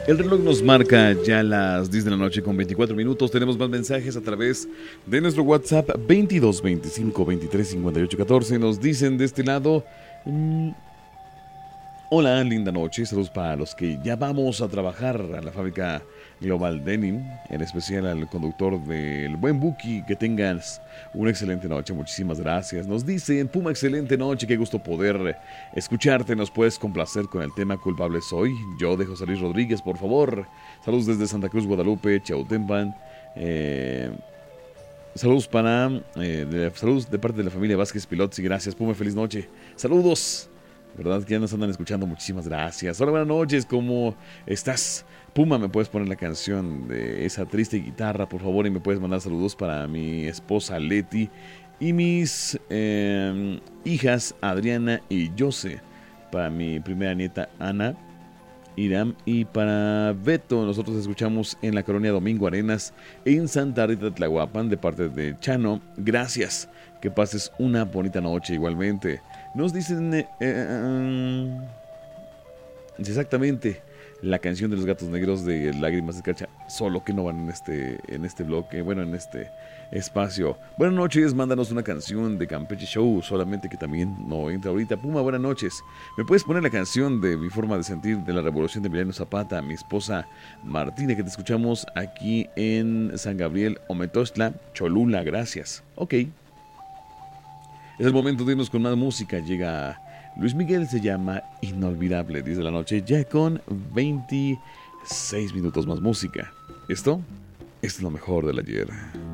El reloj nos marca ya las 10 de la noche con 24 minutos. Tenemos más mensajes a través de nuestro WhatsApp 22 25 23 58 14. Nos dicen de este lado: hola, linda noche. Saludos para los que ya vamos a trabajar a la fábrica Global Denim, en especial al conductor del Buen Buki. Que tengas una excelente noche. Muchísimas gracias. Nos dicen: Puma, excelente noche. Qué gusto poder escucharte. Nos puedes complacer con el tema Culpable Soy. Yo, de José Luis Rodríguez, por favor. Saludos desde Santa Cruz, Guadalupe, Chautempan. Saludos de parte de la familia Vázquez Pilots. Y gracias, Puma. Feliz noche. Saludos. ¿Verdad que ya nos andan escuchando? Muchísimas gracias. Hola, buenas noches. ¿Cómo estás? Puma, ¿me puedes poner la canción de esa triste guitarra, por favor? Y me puedes mandar saludos para mi esposa Leti y mis hijas Adriana y Jose. Para mi primera nieta Ana, Iram, y para Beto. Nosotros escuchamos en la colonia Domingo Arenas, en Santa Rita Tlahuapan, de parte de Chano. Gracias. Que pases una bonita noche igualmente. Nos dicen exactamente la canción de los Gatos Negros de Lágrimas de Cacha, solo que no van en este bloque, bueno, en este espacio. Buenas noches, mándanos una canción de Campeche Show, solamente que también no entra ahorita. Puma, buenas noches. ¿Me puedes poner la canción de Mi Forma de Sentir de la Revolución de Emiliano Zapata, mi esposa Martina, que te escuchamos aquí en San Gabriel, Ometostla, Cholula? Gracias. Ok. Es el momento de irnos con más música. Llega Luis Miguel, se llama Inolvidable. 10 de la noche, ya con 26 minutos más música. Esto es lo mejor del ayer.